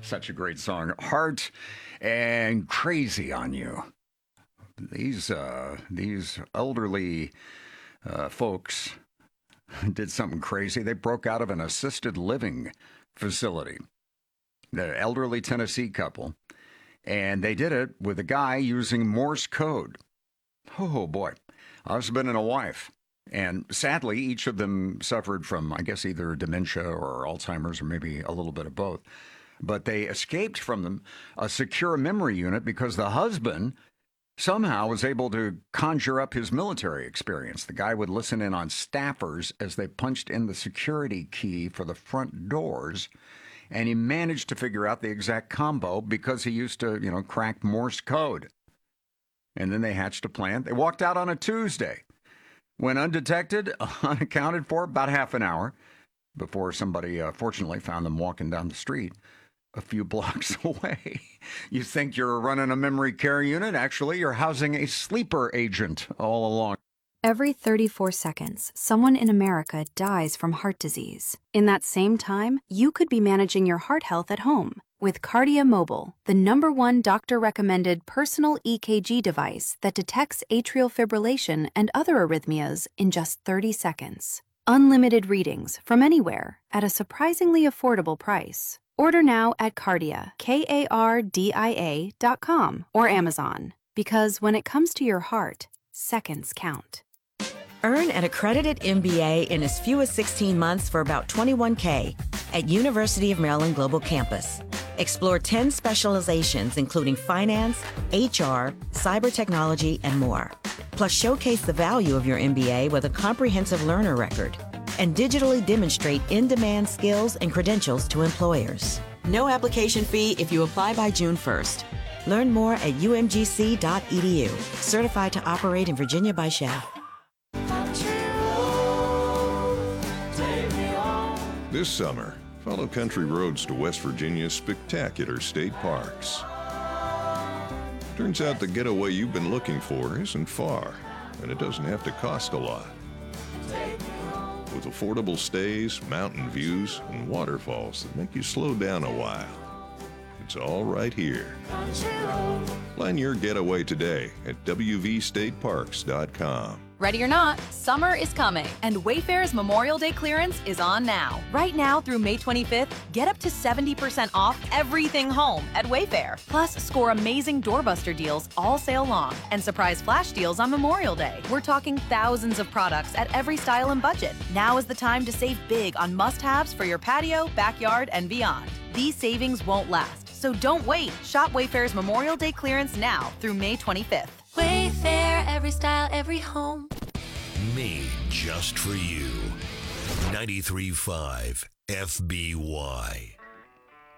Such a great song. Heart and Crazy on You. These elderly folks did something crazy. They broke out of an assisted living facility. The elderly Tennessee couple. And they did it with a guy using Morse code. Oh, boy. A husband and a wife. And sadly, each of them suffered from, I guess, either dementia or Alzheimer's or maybe a little bit of both. But they escaped from them a secure memory unit because the husband somehow was able to conjure up his military experience. The guy would listen in on staffers as they punched in the security key for the front doors. And he managed to figure out the exact combo because he used to, crack Morse code. And then they hatched a plan. They walked out on a Tuesday. Went undetected, unaccounted for, about half an hour before somebody, fortunately, found them walking down the street a few blocks away. You think you're running a memory care unit? Actually, you're housing a sleeper agent all along. Every 34 seconds, someone in America dies from heart disease. In that same time, you could be managing your heart health at home with Kardia Mobile, the #1 doctor-recommended personal EKG device that detects atrial fibrillation and other arrhythmias in just 30 seconds. Unlimited readings from anywhere at a surprisingly affordable price. Order now at Kardia, KARDIA.com or Amazon. Because when it comes to your heart, seconds count. Earn an accredited MBA in as few as 16 months for about $21K at University of Maryland Global Campus. Explore 10 specializations, including finance, HR, cyber technology, and more. Plus, showcase the value of your MBA with a comprehensive learner record and digitally demonstrate in-demand skills and credentials to employers. No application fee if you apply by June 1st. Learn more at umgc.edu. Certified to operate in Virginia by Shell. This summer, follow country roads to West Virginia's spectacular state parks. Turns out the getaway you've been looking for isn't far, and it doesn't have to cost a lot. With affordable stays, mountain views, and waterfalls that make you slow down a while. It's all right here. Plan your getaway today at wvstateparks.com. Ready or not, summer is coming, and Wayfair's Memorial Day clearance is on now. Right now through May 25th, get up to 70% off everything home at Wayfair. Plus, score amazing doorbuster deals all sale long and surprise flash deals on Memorial Day. We're talking thousands of products at every style and budget. Now is the time to save big on must-haves for your patio, backyard, and beyond. These savings won't last, so don't wait. Shop Wayfair's Memorial Day clearance now through May 25th. Wayfair, every style, every home. Made just for you. 93.5 FBY.